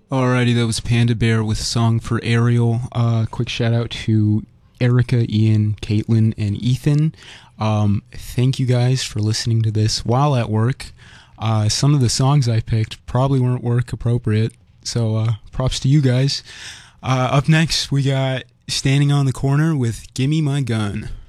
Alrighty, that was Panda Bear with Song for Ariel. Quick shout out to Erica, Ian, Caitlin, and Ethan. Thank you guys for listening to this while at work. Some of the songs I picked probably weren't work appropriate, so props to you guys. Up next, we got Standing on the Corner with Gimme My Gun.